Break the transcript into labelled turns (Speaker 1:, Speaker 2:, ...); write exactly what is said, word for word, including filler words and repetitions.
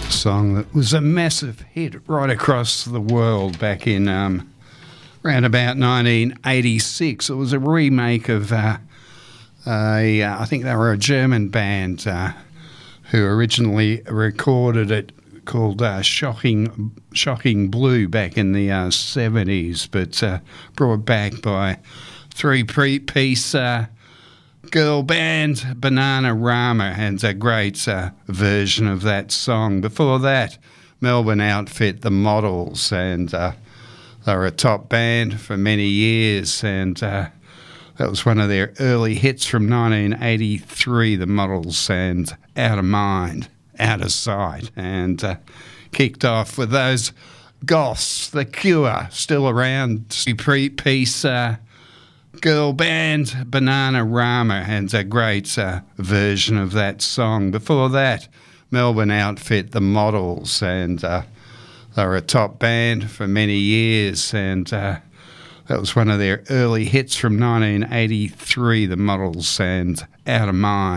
Speaker 1: Song that was a massive hit right across the world back in um, around about nineteen eighty-six. It was a remake of uh, a, uh, I think they were a German band uh, who originally recorded it, called uh, Shocking Shocking Blue back in the uh, seventies, but uh, brought back by three-piece uh, girl band Bananarama, and a great uh, version of that song. Before that, Melbourne outfit The Models, and uh, they were a top band for many years, and uh, that was one of their early hits from nineteen eighty-three, The Models, and Out of Mind, Out of Sight, and uh, kicked off with those Goths, The Cure, still around, three-piece uh, girl band Bananarama, and a great uh, version of that song. Before that, Melbourne outfit The Models, and uh, they were a top band for many years, and uh, that was one of their early hits from nineteen eighty-three, The Models, and Out of Mind.